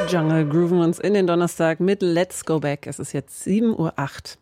Jungle grooven uns in den Donnerstag mit Let's Go Back. Es ist jetzt 7:08 Uhr.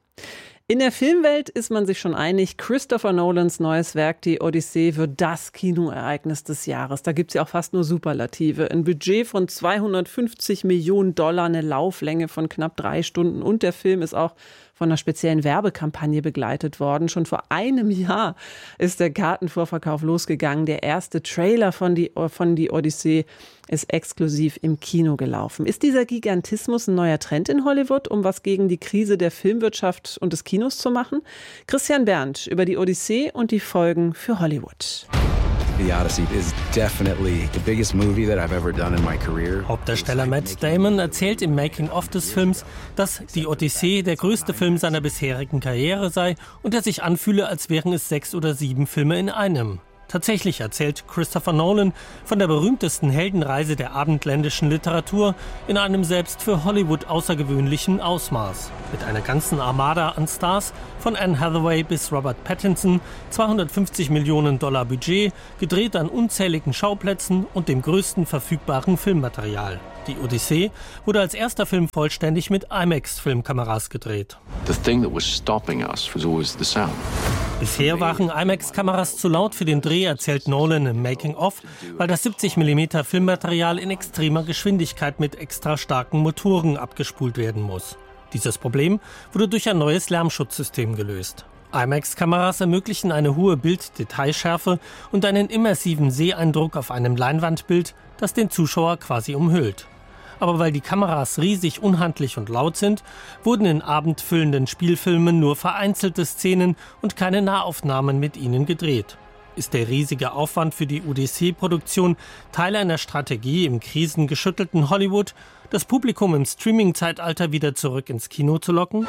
In der Filmwelt ist man sich schon einig, Christopher Nolans neues Werk, die Odyssee, wird das Kinoereignis des Jahres. Da gibt es ja auch fast nur Superlative. Ein Budget von $250 Millionen, eine Lauflänge von knapp 3 Stunden und der Film ist auch von einer speziellen Werbekampagne begleitet worden. Schon vor einem Jahr ist der Kartenvorverkauf losgegangen. Der erste Trailer von die Odyssee ist exklusiv im Kino gelaufen. Ist dieser Gigantismus ein neuer Trend in Hollywood, um was gegen die Krise der Filmwirtschaft und des Kinos zu machen? Christian Berndt über die Odyssee und die Folgen für Hollywood. The Odyssey is definitely the biggest movie that I've ever done in my career. Hauptdarsteller Matt Damon erzählt im Making-of des Films, dass die Odyssee der größte Film seiner bisherigen Karriere sei und er sich anfühle, als wären es 6 oder 7 Filme in einem. Tatsächlich erzählt Christopher Nolan von der berühmtesten Heldenreise der abendländischen Literatur in einem selbst für Hollywood außergewöhnlichen Ausmaß. Mit einer ganzen Armada an Stars, von Anne Hathaway bis Robert Pattinson, $250 Millionen Budget, gedreht an unzähligen Schauplätzen und dem größten verfügbaren Filmmaterial. Die Odyssee wurde als erster Film vollständig mit IMAX-Filmkameras gedreht. The thing that was stopping us was always the sound. Bisher waren IMAX-Kameras zu laut für den Dreh, erzählt Nolan im Making-of, weil das 70 mm Filmmaterial in extremer Geschwindigkeit mit extra starken Motoren abgespult werden muss. Dieses Problem wurde durch ein neues Lärmschutzsystem gelöst. IMAX-Kameras ermöglichen eine hohe Bilddetailschärfe und einen immersiven Seheindruck auf einem Leinwandbild, das den Zuschauer quasi umhüllt. Aber weil die Kameras riesig, unhandlich und laut sind, wurden in abendfüllenden Spielfilmen nur vereinzelte Szenen und keine Nahaufnahmen mit ihnen gedreht. Ist der riesige Aufwand für die Odyssee-Produktion Teil einer Strategie im krisengeschüttelten Hollywood, das Publikum im Streaming-Zeitalter wieder zurück ins Kino zu locken?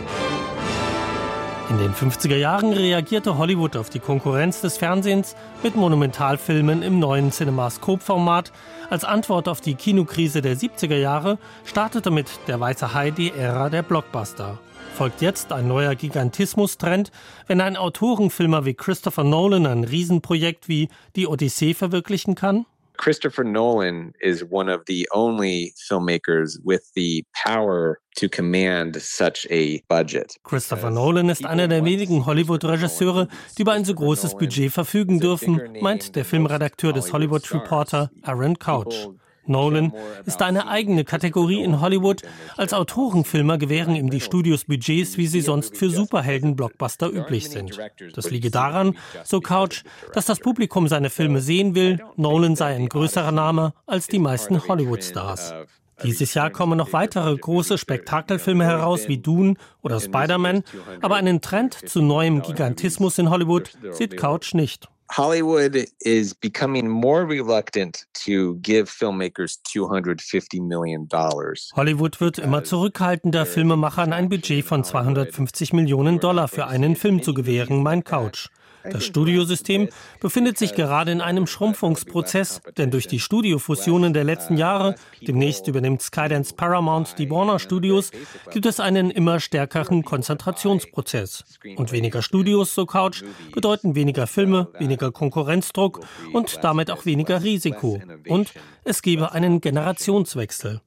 In den 50er Jahren reagierte Hollywood auf die Konkurrenz des Fernsehens mit Monumentalfilmen im neuen CinemaScope-Format. Als Antwort auf die Kinokrise der 70er Jahre startete mit Der weiße Hai die Ära der Blockbuster. Folgt jetzt ein neuer Gigantismus-Trend, wenn ein Autorenfilmer wie Christopher Nolan ein Riesenprojekt wie die Odyssee verwirklichen kann? Christopher Nolan is one of the only filmmakers with the power to command such a budget. Christopher Nolan ist einer der wenigen Hollywood-Regisseure, die über ein so großes Budget verfügen dürfen, meint der Filmredakteur des Hollywood Reporter Aaron Couch. Nolan ist eine eigene Kategorie in Hollywood. Als Autorenfilmer gewähren ihm die Studios Budgets, wie sie sonst für Superhelden-Blockbuster üblich sind. Das liege daran, so Couch, dass das Publikum seine Filme sehen will. Nolan sei ein größerer Name als die meisten Hollywood-Stars. Dieses Jahr kommen noch weitere große Spektakelfilme heraus wie Dune oder Spider-Man, aber einen Trend zu neuem Gigantismus in Hollywood sieht Couch nicht. Hollywood is becoming more reluctant to give filmmakers $250 million. Hollywood wird immer zurückhaltender, Filmemachern ein Budget von $250 Millionen für einen Film zu gewähren, meint Couch. Das Studiosystem befindet sich gerade in einem Schrumpfungsprozess, denn durch die Studiofusionen der letzten Jahre, demnächst übernimmt Skydance Paramount die Warner Studios, gibt es einen immer stärkeren Konzentrationsprozess. Und weniger Studios, so Couch, bedeuten weniger Filme, weniger Konkurrenzdruck und damit auch weniger Risiko. Und es gebe einen Generationswechsel.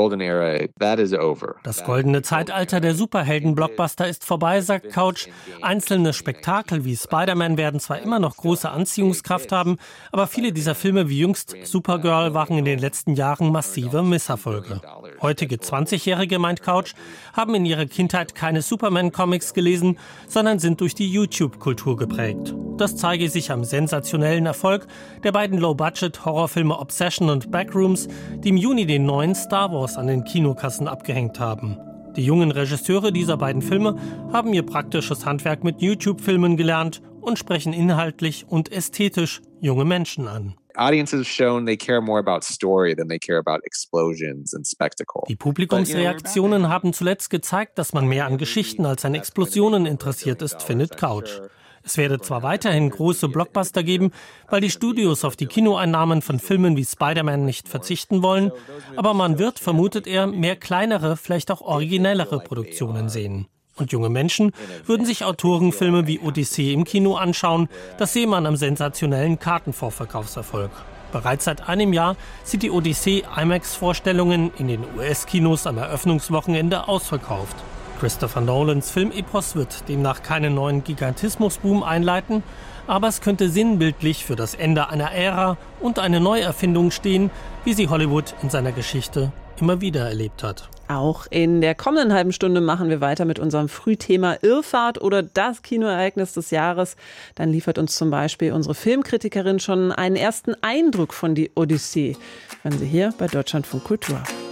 Das goldene Zeitalter der Superhelden-Blockbuster ist vorbei, sagt Couch. Einzelne Spektakel wie Spider-Man werden zwar immer noch große Anziehungskraft haben, aber viele dieser Filme wie jüngst Supergirl waren in den letzten Jahren massive Misserfolge. Heutige 20-Jährige, meint Couch, haben in ihrer Kindheit keine Superman-Comics gelesen, sondern sind durch die YouTube-Kultur geprägt. Das zeige sich am sensationellen Erfolg der beiden Low-Budget-Horrorfilme Obsession und Backrooms, die im Juni den neuen Star Wars an den Kinokassen abgehängt haben. Die jungen Regisseure dieser beiden Filme haben ihr praktisches Handwerk mit YouTube-Filmen gelernt und sprechen inhaltlich und ästhetisch junge Menschen an. Die Publikumsreaktionen haben zuletzt gezeigt, dass man mehr an Geschichten als an Explosionen interessiert ist, findet Couch. Es werde zwar weiterhin große Blockbuster geben, weil die Studios auf die Kinoeinnahmen von Filmen wie Spider-Man nicht verzichten wollen, aber man wird, vermutet er, mehr kleinere, vielleicht auch originellere Produktionen sehen. Und junge Menschen würden sich Autorenfilme wie Odyssee im Kino anschauen, das sehe man am sensationellen Kartenvorverkaufserfolg. Bereits seit einem Jahr sieht die Odyssee IMAX-Vorstellungen in den US-Kinos am Eröffnungswochenende ausverkauft. Christopher Nolans Filmepos wird demnach keinen neuen Gigantismusboom einleiten, aber es könnte sinnbildlich für das Ende einer Ära und eine Neuerfindung stehen, wie sie Hollywood in seiner Geschichte immer wieder erlebt hat. Auch in der kommenden halben Stunde machen wir weiter mit unserem Frühthema Irrfahrt oder das Kinoereignis des Jahres. Dann liefert uns zum Beispiel unsere Filmkritikerin schon einen ersten Eindruck von die Odyssee. Hören Sie hier bei Deutschlandfunk Kultur.